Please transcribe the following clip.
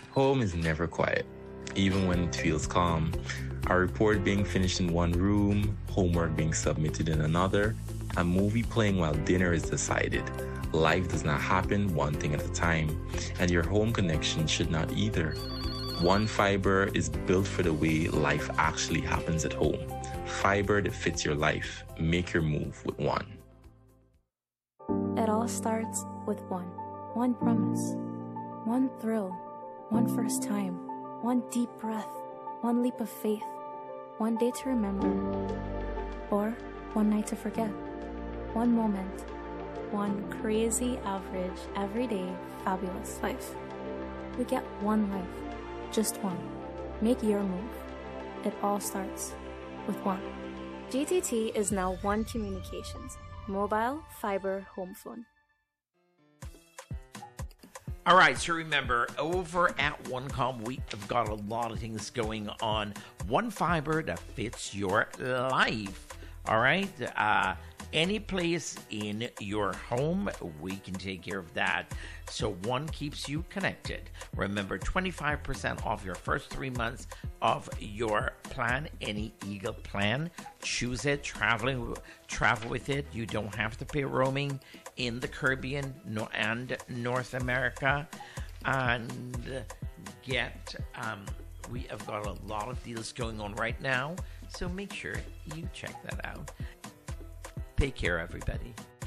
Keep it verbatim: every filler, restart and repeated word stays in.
Home is never quiet, even when it feels calm. A report being finished in one room, homework being submitted in another, a movie playing while dinner is decided. Life does not happen one thing at a time, and your home connection should not either. One Fiber is built for the way life actually happens at home. Fiber that fits your life. Make your move with One. It all starts with one. One promise. One thrill. One first time. One deep breath. One leap of faith. One day to remember. Or one night to forget. One moment. One crazy, average, everyday, fabulous life. We get one life. Just one. Make your move. It all starts with One. G T T is now One Communications. Mobile, fiber, home phone. All right, so remember, over at OneCom, we have got a lot of things going on. One Fiber that fits your life. All right? Uh, any place in your home, we can take care of that. So One keeps you connected. Remember, twenty-five percent off your first three months of your plan, any Eagle plan. Choose it, traveling, travel with it. You don't have to pay roaming in the Caribbean and North America. And get, um, we have got a lot of deals going on right now. So make sure you check that out. Take care, everybody.